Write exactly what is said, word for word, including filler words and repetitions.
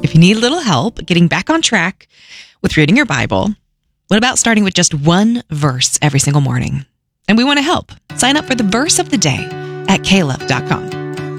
If you need a little help getting back on track with reading your Bible, what about starting with just one verse every single morning? And we want to help. Sign up for the verse of the day at caleb dot com.